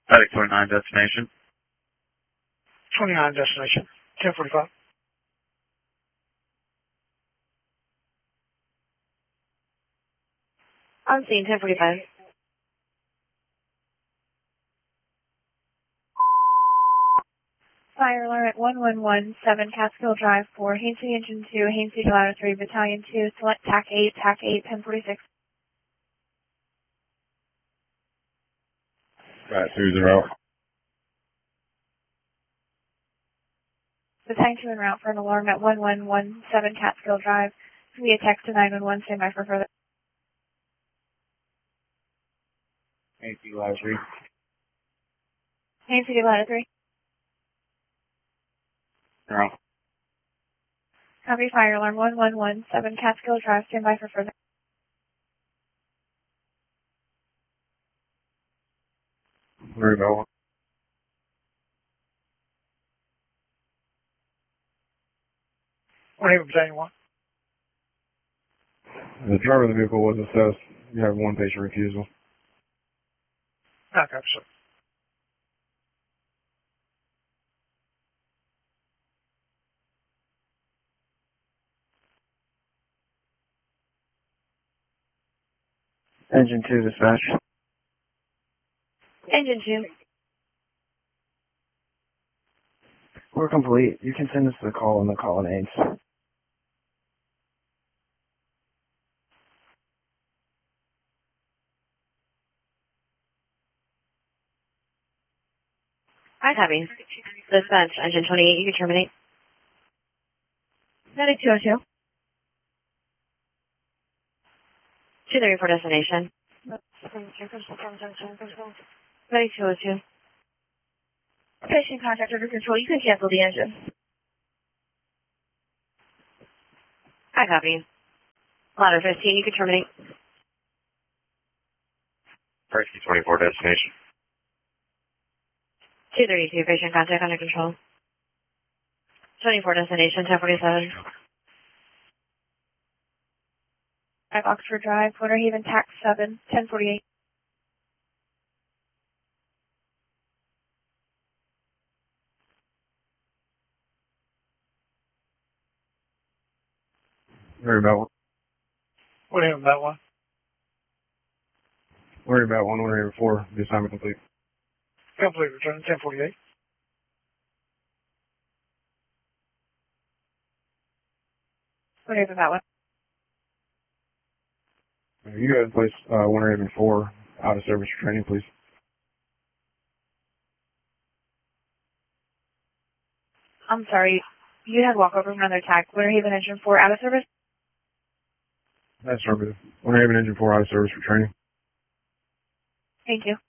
Medic 29 destination. 29 destination, 1045. On scene, 1045. Fire alarm at 1117 Catskill Drive 4, Haines City Engine 2, Haines City Ladder 3, Battalion 2, select TAC 8, TAC 8, 1046. Right, 20. Battalion 2 en route for an alarm at 1117 Catskill Drive. Via text to 911, stand by for further. Haines City Ladder 3. Haines City Ladder 3. Zero. Copy fire alarm 1117 Catskill Drive, stand by for further. Worry about one. What name of Battalion 1? The driver of the vehicle was assessed. You have one patient refusal. Okay, sir. Engine 2 dispatch. Engine 2. We're complete. You can send us the call and the call and aids. I copy. Dispatch, engine 28, you can terminate. Medic 202. 234 destination. Medic 202. Patient contact under control, you can cancel the engine. I copy. Ladder 15, you can terminate. Rescue 24 destination. 232, patient contact under control. 24 destination, 1047. 5 Oxford Drive, Winter Haven, TAC 7, 1048. Worry about one. What name of that one? Worry about one. Worry about 4. The assignment complete. Complete return, 1048. What is that one? You guys place Winter Haven 4 out of service for training, please. I'm sorry. You had walkover from another TAC. Winter Haven engine 4 out of service? That's affirmative. Winter Haven Engine 4 out of service for training. Thank you.